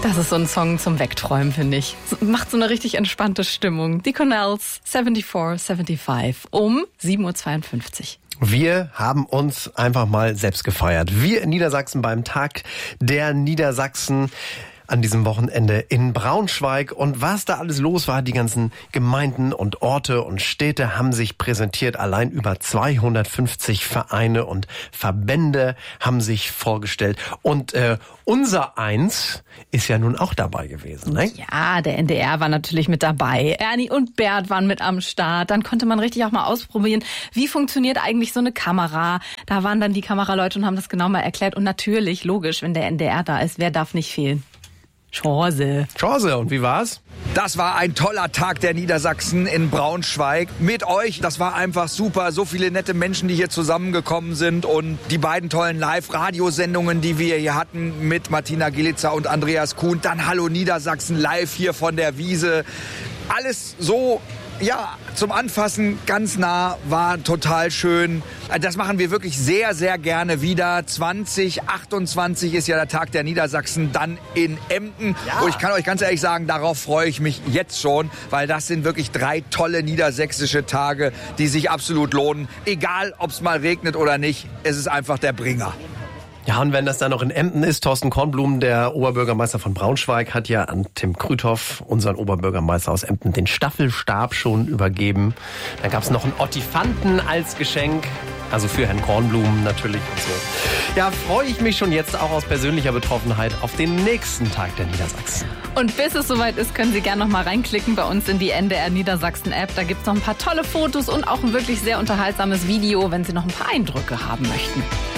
Das ist so ein Song zum Wegträumen, finde ich. Macht so eine richtig entspannte Stimmung. Die Cornells 7475 um 7.52 Uhr. Wir haben uns einfach mal selbst gefeiert. Wir in Niedersachsen beim Tag der Niedersachsen an diesem Wochenende in Braunschweig. Und was da alles los war, die ganzen Gemeinden und Orte und Städte haben sich präsentiert. Allein über 250 Vereine und Verbände haben sich vorgestellt. Und unser Eins ist ja nun auch dabei gewesen, ne? Ja, der NDR war natürlich mit dabei. Ernie und Bert waren mit am Start. Dann konnte man richtig auch mal ausprobieren, wie funktioniert eigentlich so eine Kamera. Da waren dann die Kameraleute und haben das genau mal erklärt. Und natürlich, logisch, wenn der NDR da ist, wer darf nicht fehlen? Chance. Und wie war's? Das war ein toller Tag der Niedersachsen in Braunschweig. Mit euch, das war einfach super. So viele nette Menschen, die hier zusammengekommen sind. Und die beiden tollen Live-Radiosendungen, die wir hier hatten mit Martina Gilitzer und Andreas Kuhn. Dann Hallo Niedersachsen live hier von der Wiese. Alles so, ja, zum Anfassen ganz nah, war total schön. Das machen wir wirklich sehr, sehr gerne wieder. 2028 ist ja der Tag der Niedersachsen, dann in Emden. Ja. Und ich kann euch ganz ehrlich sagen, darauf freue ich mich jetzt schon, weil das sind wirklich 3 tolle niedersächsische Tage, die sich absolut lohnen. Egal, ob es mal regnet oder nicht, es ist einfach der Bringer. Ja, und wenn das dann noch in Emden ist, Thorsten Kornblum, der Oberbürgermeister von Braunschweig, hat ja an Tim Krüthoff, unseren Oberbürgermeister aus Emden, den Staffelstab schon übergeben. Dann gab's noch einen Ottifanten als Geschenk, also für Herrn Kornblum natürlich und so. Ja, freue ich mich schon jetzt auch aus persönlicher Betroffenheit auf den nächsten Tag der Niedersachsen. Und bis es soweit ist, können Sie gerne noch mal reinklicken bei uns in die NDR Niedersachsen App. Da gibt's noch ein paar tolle Fotos und auch ein wirklich sehr unterhaltsames Video, wenn Sie noch ein paar Eindrücke haben möchten.